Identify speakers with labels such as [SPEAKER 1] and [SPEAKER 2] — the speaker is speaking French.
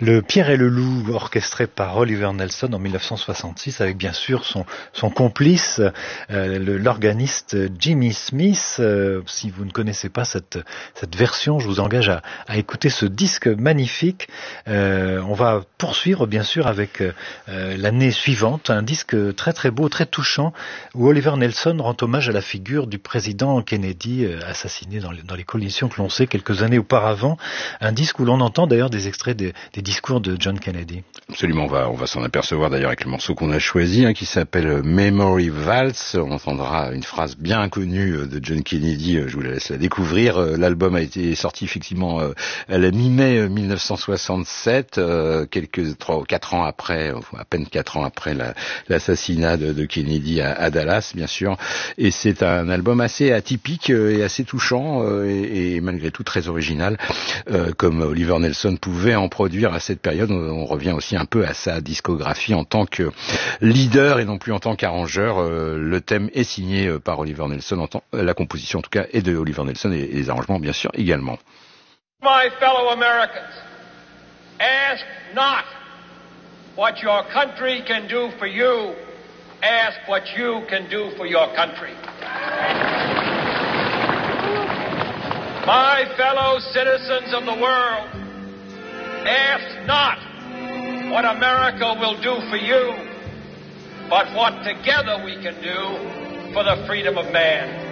[SPEAKER 1] Le Pierre et le Loup, orchestré par Oliver Nelson en 1966, avec bien sûr son complice, l'organiste Jimmy Smith. Si vous ne connaissez pas cette version, je vous engage à écouter ce disque magnifique. On va poursuivre bien sûr avec l'année suivante, un disque très très beau, très touchant, où Oliver Nelson rend hommage à la figure du président Kennedy, assassiné dans les collisions que l'on sait quelques années auparavant. Un disque où l'on entend d'ailleurs des extraits des discours de John Kennedy.
[SPEAKER 2] Absolument, on va s'en apercevoir d'ailleurs avec le morceau qu'on a choisi, qui s'appelle Memory Valse. On entendra une phrase bien connue de John Kennedy, je vous la laisse la découvrir. L'album a été sorti effectivement à la mi-mai 1967, quelques 3 ou 4 ans après, à peine 4 ans après l'assassinat de Kennedy à Dallas, bien sûr. Et c'est un album assez atypique et assez touchant et malgré tout très original, comme Oliver Nelson pouvait en produire à cette période. On revient aussi un peu à sa discographie en tant que leader et non plus en tant qu'arrangeur. Le thème est signé par Oliver Nelson, la composition en tout cas est de Oliver Nelson et les arrangements bien sûr également.
[SPEAKER 3] My fellow Americans, ask not what your country can do for you, ask what you can do for your country. My fellow citizens of the world, ask not what America will do for you, but what together we can do for the freedom of man.